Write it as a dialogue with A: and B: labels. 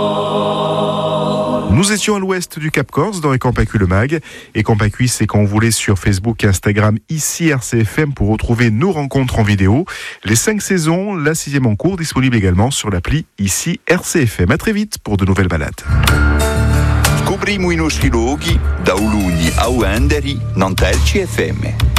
A: Nous étions à l'ouest du Cap Corse dans Campacu le Mag. Et Campacu, c'est quand vous voulez sur Facebook et Instagram, ici RCFM, pour retrouver nos rencontres en vidéo. Les 5 saisons, la 6e en cours, disponible également sur l'appli ici RCFM. À très vite pour de nouvelles balades.
B: Scopriamo i nostri luoghi da Ulugni a Uenderi, non RCFM.